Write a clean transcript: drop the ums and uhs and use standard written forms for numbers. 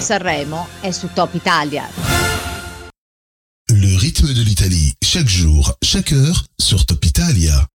Sanremo è su Top Italia. Le rythme de l'Italie, chaque jour, chaque heure, sur Top Italia.